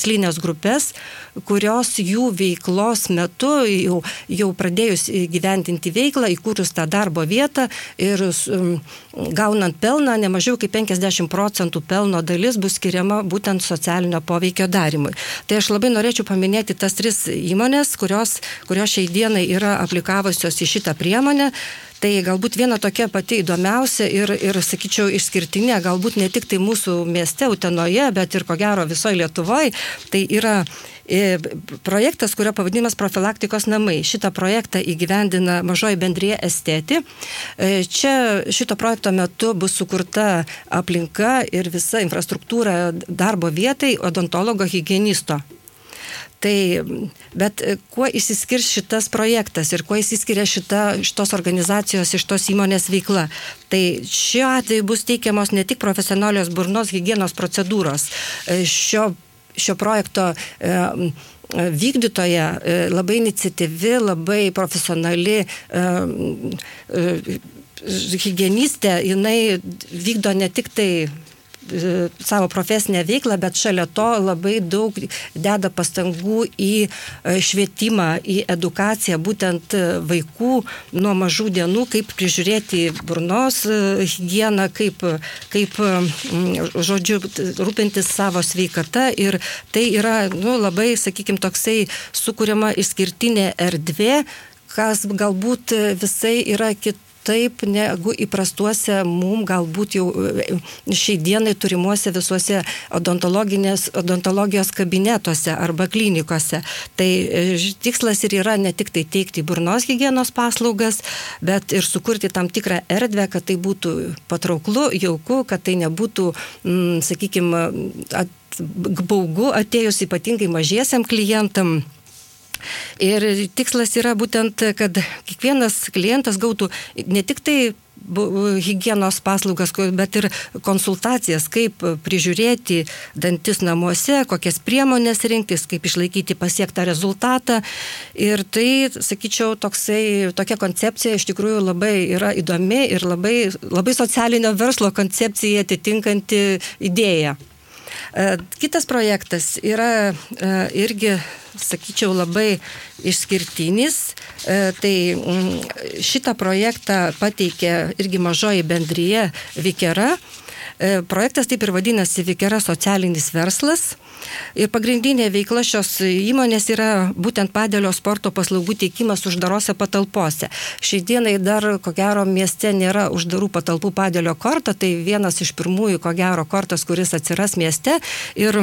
tikslinės grupės, kurios jų veiklos metu jau pradėjus gyventinti veiklą, įkūrus tą darbo vietą ir gaunant pelną, nemažiau kaip 50% pelno dalis bus skiriama būtent socialinio poveikio darymui. Tai aš labai norėčiau paminėti tas 3 įmonės, kurios šiai dienai yra aplikavusios į šitą priemonę. Tai galbūt viena tokia pati įdomiausia ir sakyčiau, išskirtinė, galbūt ne tik tai mūsų mieste Utenoje, bet ir ko gero visoje Lietuvoje, tai yra projektas, kurio pavadinimas Profilaktikos namai. Šitą projektą įgyvendina mažoji bendrija Esteti. Čia šito projekto metu bus sukurta aplinka ir visa infrastruktūra darbo vietai odontologo higienisto. Bet kuo išsiskirs šitas projektas ir kuo išsiskiria šitos organizacijos, šitos įmonės veikla? Tai šiuo atveju bus teikiamos ne tik profesionalios burnos higienos procedūros. Šio projekto vykdytoja labai iniciatyvi, labai profesionali higienistė, jinai vykdo ne tik tai savo profesinę veiklą, bet šalia to labai daug deda pastangų į švietimą, į edukaciją, būtent vaikų nuo mažų dienų, kaip prižiūrėti burnos higieną, kaip žodžiu, rūpintis savo sveikata. Ir tai yra, labai, sakykime, toksai sukuriama išskirtinė erdvė, kas galbūt visai yra taip negu įprastuose galbūt jau šiai dienai turimuose visuose odontologijos kabinetuose arba klinikose. Tai tikslas ir yra ne tik tai teikti burnos higienos paslaugas, bet ir sukurti tam tikrą erdvę, kad tai būtų patrauklu, jauku, kad tai nebūtų, sakykime, baugu atėjus ypatingai mažiesiam klientam. Ir tikslas yra būtent, kad kiekvienas klientas gautų ne tik tai higienos paslaugas, bet ir konsultacijas, kaip prižiūrėti dantis namuose, kokias priemonės rinktis, kaip išlaikyti pasiektą rezultatą. Ir tai, sakyčiau, tokia koncepcija iš tikrųjų labai yra įdomi ir labai socialinio verslo koncepcija atitinkanti idėja. Kitas projektas yra irgi, sakyčiau, labai išskirtinis. Tai šitą projektą pateikė irgi mažoji bendrija Vikera. Projektas taip ir vadinasi Vikera socialinis verslas. Ir pagrindinė veikla šios įmonės yra būtent padelio sporto paslaugų teikimas uždarose patalpose. Šiai dienai dar, ko gero, mieste nėra uždarų patalpų padelio korto, tai vienas iš pirmųjų, ko gero, kortas, kuris atsiras mieste. Ir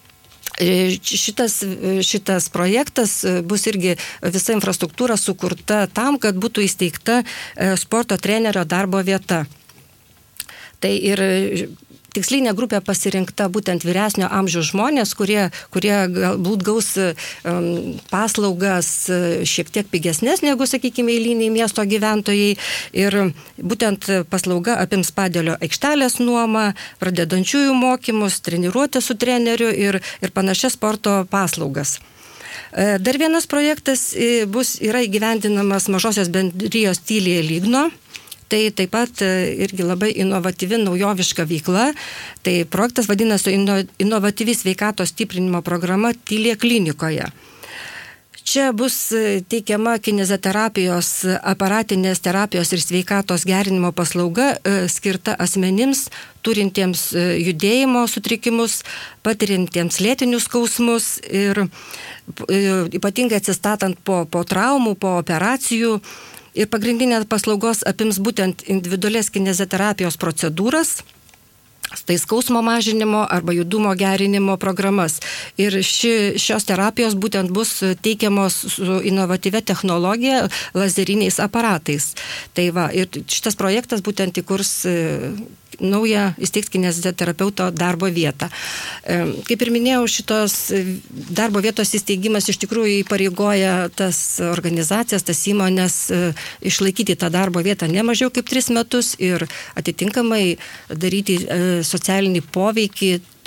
šitas projektas bus irgi visa infrastruktūra sukurta tam, kad būtų įsteigta sporto trenerio darbo vieta. Tai ir tikslinė grupė pasirinkta būtent vyresnio amžiaus žmonės, kurie galbūt gaus paslaugas šiek tiek pigesnės negu, sakykime, eiliniai miesto gyventojai. Ir būtent paslauga apims padelio aikštelės nuomą, pradedančiųjų mokymus, treniruotę su treneriu ir panašias sporto paslaugas. Dar vienas projektas yra įgyvendinamas mažosios bendrijos Tylia Lygno. Tai taip pat irgi labai inovatyvi, naujoviška veikla. Tai projektas vadinasi inovatyvi sveikatos stiprinimo programa Tylia klinikoje. Čia bus teikiama kineziterapijos, aparatinės terapijos ir sveikatos gerinimo paslauga skirta asmenims turintiems judėjimo sutrikimus, patirintiems lėtinius skausmus ir ypatingai atsistatant po traumų, po operacijų. Ir pagrindinės paslaugos apims būtent individualias kineziterapijos procedūras, tai skausmo mažinimo arba judumo gerinimo programas. Ir šios terapijos būtent bus teikiamos su inovatyvia technologija, lazeriniais aparatais. Tai va, ir šitas projektas būtent įkurs naują įsteigs kineziterapeuto darbo vietą. Kaip ir minėjau, šitos darbo vietos įsteigimas iš tikrųjų įpareigoja tas organizacijas, tas įmonės išlaikyti tą darbo vietą ne mažiau kaip 3 metus ir atitinkamai daryti socialinį poveikį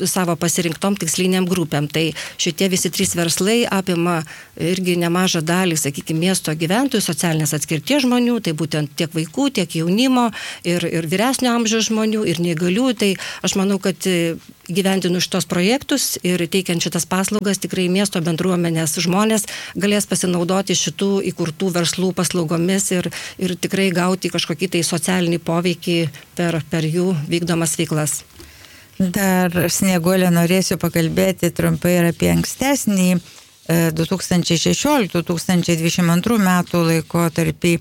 savo pasirinktom tiksliniam grupėm. Tai šitie visi 3 verslai apima irgi nemažą dalį, sakykime, miesto gyventojų, socialinės atskirties žmonių, tai būtent tiek vaikų, tiek jaunimo ir vyresnio amžiaus žmonių ir neįgalių. Tai aš manau, kad gyvendinu šitos projektus ir teikiant šitas paslaugas tikrai miesto bendruomenės žmonės galės pasinaudoti šitų įkurtų verslų paslaugomis ir tikrai gauti kažkokį tai socialinį poveikį per jų vykdomas veiklas. Dar, Snieguolė, norėsiu pakalbėti trumpai ir apie ankstesnį 2016-2022 metų laikotarpį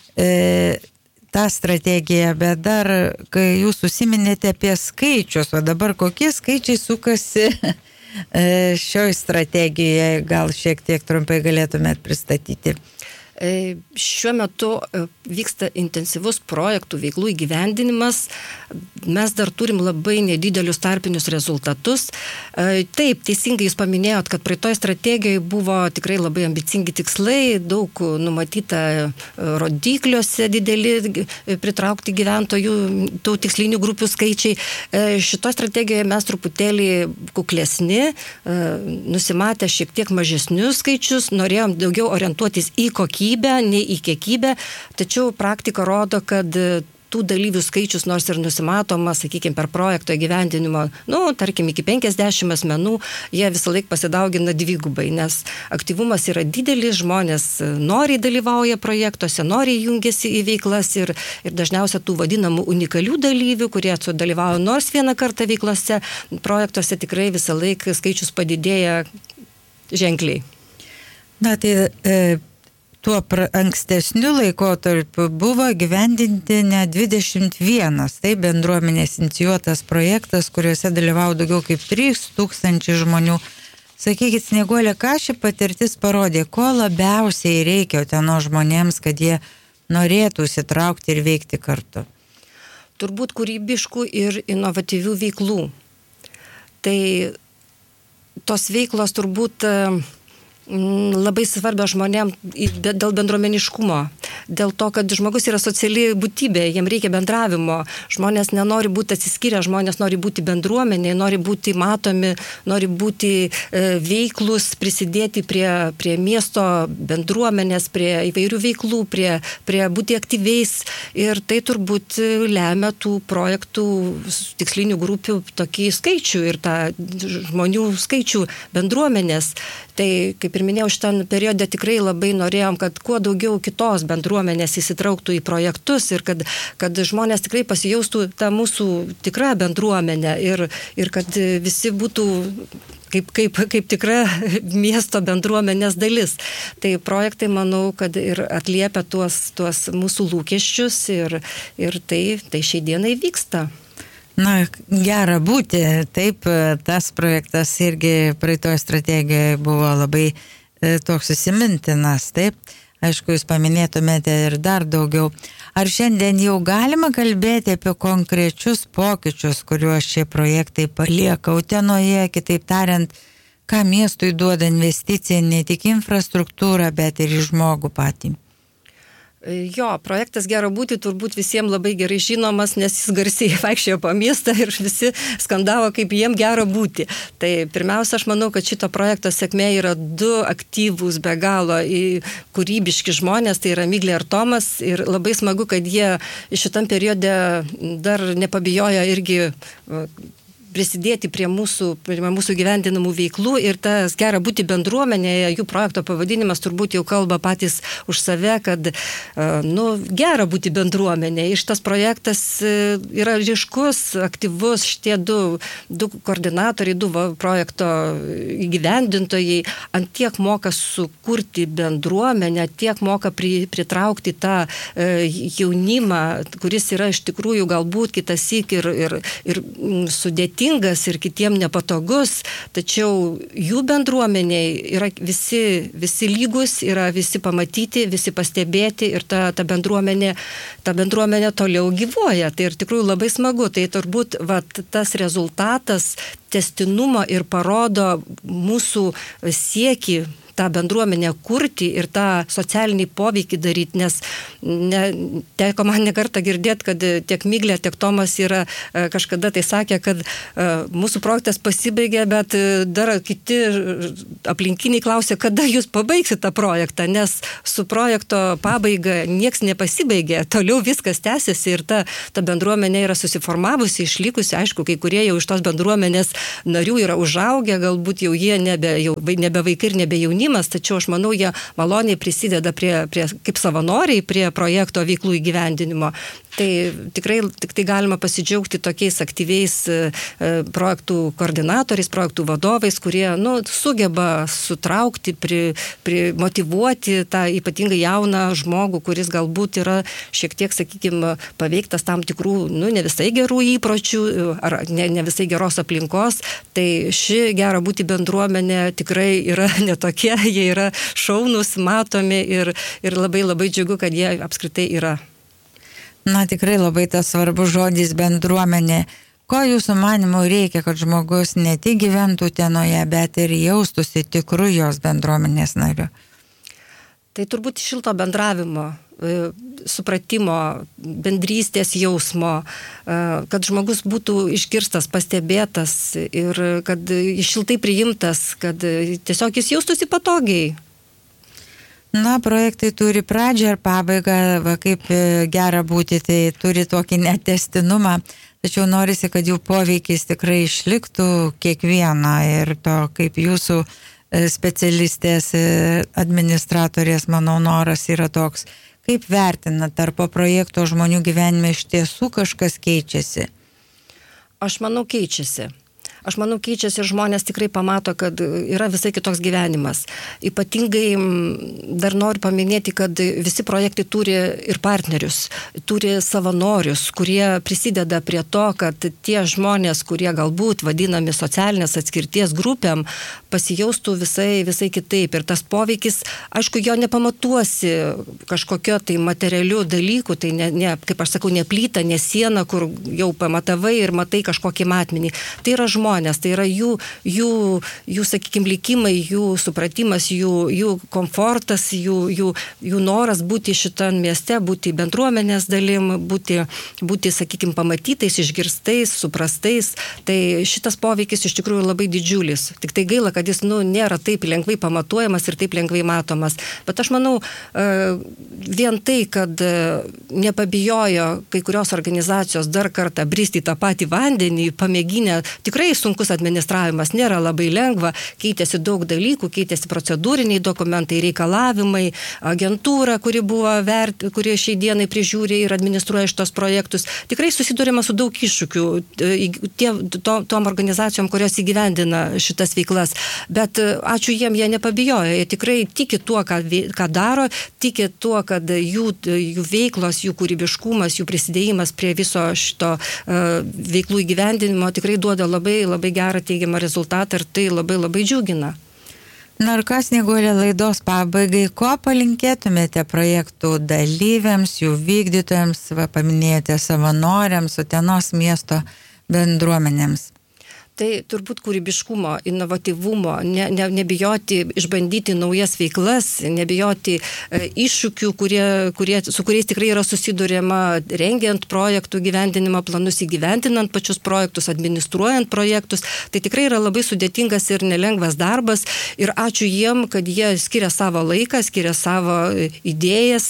tą strategiją, bet dar, kai jūs užsiminėte apie skaičius, o dabar kokie skaičiai sukasi šioj strategijoje, gal šiek tiek trumpai galėtumėt pristatyti? Šiuo metu vyksta intensyvus projektų veiklų įgyvendinimas. Mes dar turim labai nedidelius tarpinius rezultatus. Taip, teisingai jūs paminėjot, kad praeitoj strategijoje buvo tikrai labai ambicingi tikslai, daug numatyta rodikliuose dideli pritraukti gyventojų, tų tikslinių grupių skaičiai. Šitoj strategijoje mes truputėlį kuklesni, nusimatę šiek tiek mažesnius skaičius, norėjom daugiau orientuotis į kokybę, nei į kiekybę, tačiau praktika rodo, kad tų dalyvių skaičius, nors ir nusimatoma, sakykime, per projekto įgyvendinimo, tarkim, iki 50 asmenų, jie visą laiką pasidaugina dvigubai, nes aktyvumas yra didelis, žmonės noriai dalyvauja projektuose, noriai jungiasi į veiklas ir dažniausiai tų vadinamų unikalių dalyvių, kurie dalyvauja nors vieną kartą veiklose, projektuose tikrai visą laiką skaičius padidėja ženkliai. Na, tai tuo ankstesniu laikotarpiu buvo gyvendinti ne 21, tai bendruomenės inicijuotas projektas, kuriuose dalyvavo daugiau kaip 3000 žmonių. Sakykit, Snieguolė, ką ši patirtis parodė, ko labiausiai reikia uteno žmonėms, kad jie norėtų įsitraukti ir veikti kartu? Turbūt kūrybiškų ir inovatyvių veiklų. Tai tos veiklos turbūt labai svarbios žmonėms dėl bendruomeniškumo, dėl to, kad žmogus yra sociali būtybė, jiem reikia bendravimo, žmonės nenori būti atsiskyrę, žmonės nori būti bendruomenė, nori būti matomi, nori būti veiklus, prisidėti prie miesto bendruomenės, prie įvairių veiklų, prie būti aktyviais ir tai turbūt lemia tų projektų tikslinių grupių tokį skaičių ir tą žmonių skaičių bendruomenės. Tai, kaip ir minėjau, šitą periodą tikrai labai norėjom, kad kuo daugiau kitos bendruomenės įsitrauktų į projektus ir kad žmonės tikrai pasijaustų tą mūsų tikrą bendruomenę ir kad visi būtų kaip tikra miesto bendruomenės dalis. Tai projektai, manau, kad ir atliepia tuos mūsų lūkesčius ir tai šiai dienai vyksta. Na, gera būti. Taip, tas projektas irgi praeitoje strategijoje buvo labai toks įsimintinas. Taip, aišku, jūs paminėtumėte ir dar daugiau. Ar šiandien jau galima kalbėti apie konkrečius pokyčius, kuriuos šie projektai palieka Utenoje, kitaip tariant, ką miestui duoda investicija ne tik infrastruktūrą, bet ir į žmogų patį? Jo, projektas Gera būti turbūt visiems labai gerai žinomas, nes jis garsiai vaikščiojo po miestą ir visi skandavo, kaip jiem gera būti. Tai pirmiausia, aš manau, kad šito projekto sėkmė yra 2 aktyvūs, be galo kūrybiški žmonės, tai yra Miglė ir Tomas, ir labai smagu, kad jie šitam periode dar nepabijojo irgi prisidėti prie mūsų gyvendinamų veiklų ir tas Gera būti bendruomenėje, jų projekto pavadinimas turbūt jau kalba patys už save, kad gera būti bendruomenėje. Ir šitas projektas yra ryškus, aktyvus, šitie du koordinatoriai, 2 projekto įgyvendintojai ant tiek moka sukurti bendruomenę, tiek moka pritraukti tą jaunimą, kuris yra iš tikrųjų galbūt kitassyk ir sudėtingas ir kitiem nepatogus, tačiau jų bendruomeniai yra visi lygus, yra visi pamatyti, visi pastebėti ir ta bendruomenė toliau gyvuoja. Tai ir tikrųjų labai smagu. Tai turbūt tas rezultatas tęstinumo ir parodo mūsų siekį tą bendruomenę kurti ir tą socialinį poveikį daryti, nes teko man nekartą girdėti, kad tiek Miglė, tiek Tomas yra kažkada tai sakė, kad mūsų projektas pasibaigė, bet dar kiti aplinkiniai klausė, kada jūs pabaigsite tą projektą, nes su projekto pabaiga nieks nepasibaigė, toliau viskas tęsiasi ir ta bendruomenė yra susiformavusi, išlikusi, aišku, kai kurie jau iš tos bendruomenės narių yra užaugę, galbūt jau jie nebe vaikai ir nebe jaunimas, tačiau aš manau, jie maloniai prisideda prie kaip savanoriai prie projekto veiklų įgyvendinimo. Tai tikrai tik tai galima pasidžiaugti tokiais aktyviais projektų koordinatoriais, projektų vadovais, kurie sugeba sutraukti, motyvuoti tą ypatingai jauną žmogų, kuris galbūt yra šiek tiek, sakykime, paveiktas tam tikrų, ne visai gerų įpročių ar ne visai geros aplinkos. Tai ši gera būti bendruomenė tikrai yra netokie, jie yra šaunus, matomi ir labai labai džiugu, kad jie apskritai yra. Na, tikrai labai tas svarbus žodis bendruomenė. Ko jūsų manimų reikia, kad žmogus ne tik gyventų Utenoje, bet ir jaustųsi tikrų jos bendruomenės nariu? Tai turbūt šilto bendravimo, supratimo, bendrystės jausmo, kad žmogus būtų išgirstas, pastebėtas ir kad šiltai priimtas, kad tiesiog jis jaustųsi patogiai. Na, projektai turi pradžią ir pabaigą, kaip gera būti, tai turi tokį netęstinumą, tačiau norisi, kad jų poveikis tikrai išliktų kiekvieną ir to, kaip jūsų specialistės, administratorės, mano noras yra toks, kaip vertina tarp projekto žmonių gyvenime iš tiesų kažkas keičiasi? Aš manau, keičiasi. Ir žmonės tikrai pamato, kad yra visai kitoks gyvenimas. Ypatingai dar noriu paminėti, kad visi projektai turi ir partnerius, turi savanorius, kurie prisideda prie to, kad tie žmonės, kurie galbūt vadinami socialinės atskirties grupėm, pasijaustų visai kitaip. Ir tas poveikis, aišku, jo nepamatuosi kažkokio tai materialių dalykų, tai kaip aš sakau, ne plyta, ne siena, kur jau pamatavai ir matai kažkokį matmenį. Tai yra žmonės. Tai yra jų sakykime, likimai, jų supratimas, jų komfortas, jų noras būti šitam mieste, būti bendruomenės dalim, būti, sakykime, pamatytais, išgirstais, suprastais. Tai šitas poveikis iš tikrųjų labai didžiulis. Tik tai gaila, kad jis nėra taip lengvai pamatuojamas ir taip lengvai matomas. Bet aš manau, vien tai, kad nepabijojo kai kurios organizacijos dar kartą bristi tą patį vandenį, pamėginę, tikrai sunkus administravimas, nėra labai lengva, keitėsi daug dalykų, keitėsi procedūriniai dokumentai, reikalavimai, agentūra, kuri šiai dienai prižiūri ir administruoja šitos projektus. Tikrai susidurima su daug iššūkių tom organizacijom, kurios įgyvendina šitas veiklas. Bet ačiū jiem, jie nepabijojo, jie tikrai tiki tuo, ką daro, tiki tuo, kad jų veiklos, jų kūrybiškumas, jų prisidėjimas prie viso šito veiklų įgyvendinimo tikrai duoda labai gerą teigiamą rezultatą ir tai labai džiugina. Na ir kas, Snieguolė, laidos pabaigai, ko palinkėtumėte projektų dalyviams, jų vykdytojams, paminėjote savanoriams, Utenos miesto bendruomenėms? Tai turbūt kūrybiškumo, inovatyvumo, nebijoti išbandyti naujas veiklas, nebijoti iššūkių, su kuriais tikrai yra susiduriama rengiant projektų gyvendinimo planus, įgyvendinant pačius projektus, administruojant projektus. Tai tikrai yra labai sudėtingas ir nelengvas darbas ir ačiū jiem, kad jie skiria savo laiką, skiria savo idėjas,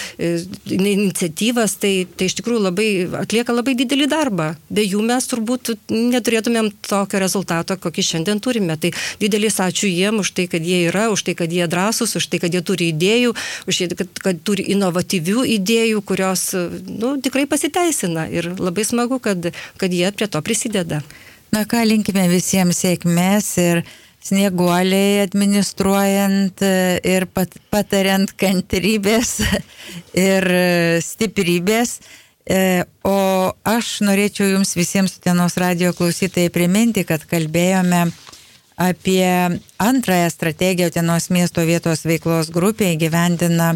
iniciatyvas, tai iš tikrųjų atlieka labai didelį darbą. Be jų mes turbūt neturėtumėm tokio rezultato, kokį šiandien turime. Tai didelis ačiū jiem už tai, kad jie yra, už tai, kad jie drąsūs, už tai, kad jie turi idėjų, už tai, kad turi inovatyvių idėjų, kurios tikrai pasiteisina. Ir labai smagu, kad jie prie to prisideda. Na ką, linkime visiems sėkmės ir Snieguolei administruojant ir patariant kantrybės ir stiprybės. O aš norėčiau jums visiems Utenos radijo klausytojai priminti, kad kalbėjome apie antrąją strategiją Utenos miesto vietos veiklos grupė įgyvendina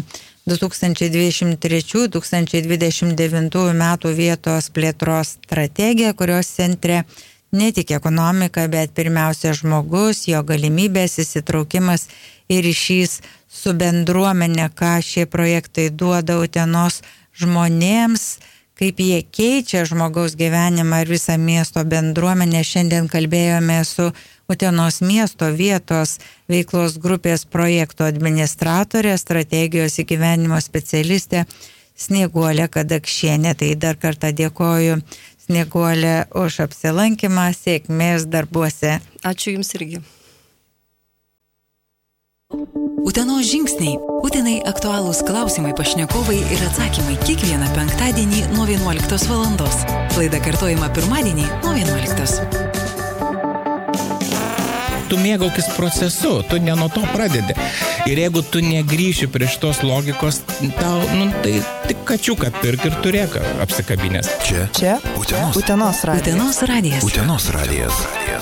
2023-2029 metų vietos plėtros strategiją, kurios centre ne tik ekonomika, bet pirmiausia žmogus, jo galimybės, įsitraukimas ir ryšys su bendruomenė, ką šie projektai duoda Utenos žmonėms, kaip jie keičia žmogaus gyvenimą ir visą miesto bendruomenę. Šiandien kalbėjome su Utenos miesto vietos veiklos grupės projekto administratorė, strategijos įgyvenimo specialistė Snieguolė Kadakšienė. Tai dar kartą dėkoju Snieguolė už apsilankymą, sėkmės darbuose. Ačiū Jums irgi. Utenos žingsniai. Utenai aktualūs klausimai, pašnekovai ir atsakymai kiekvieną penktadienį nuo 11 valandos. Laida kartojama pirmadienį nuo 11. Tu mėgaukis procesu, tu ne nuo to pradedi. Ir jeigu tu negrįši prie šitos logikos, tau, tai tik kačiuką pirk ir turėk apsikabinės. Čia Utenos radijas. Utenos radijas. Utenos radijas.